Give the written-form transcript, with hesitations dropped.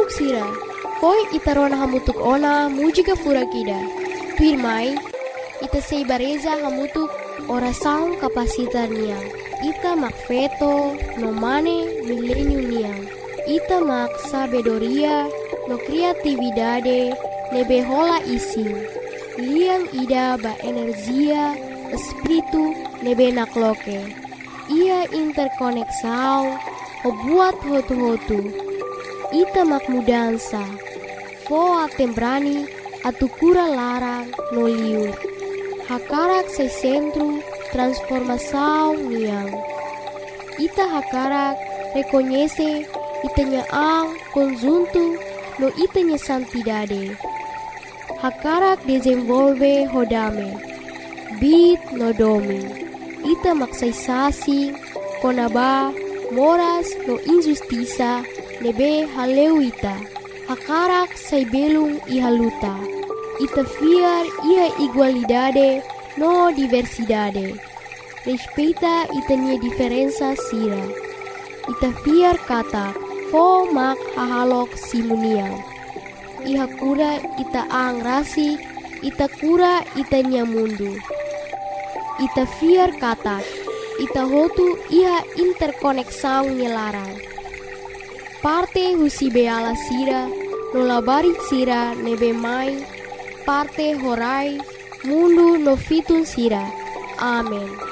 hamutuk sira. Poi ita rona hamutuk ona mujika fura kida. Pirmai, ita sei bareza hamutuk orasaun kapasita niang. Ita mak feto no mane milenium niang. Ita mak sabedoria no kreatividade nebe hola isi. Liang ida ba energia espiritu nebe nakloke. Ia interkoneksau o buat hotu-hotu. Ita mak mudansa. Foa tembrani atukura larang no liur. Hakarak se centro transformação niang. Ita hakarak reconhece itanya ang conjunto no itanya santidade. Hakarak desenvolve hodame. Bit no domi. Ita maksaisasi konaba moras no injustiça nebe haleu ita. Hakarak sai belung ihaluta. Ita fiar ia igualdade no diversidade. Respeita itanya diferença sira. Ita fiar kata fo mak hahalok simuniang. Iha kura ita ang rasik, ita kura itanya mundu. Ita fiar kata, ita hotu iha interkoneksau nyelarang. Parte husi beala sira, no labari sira nebe mai, parte horai, mundu no fitun sira. Amen.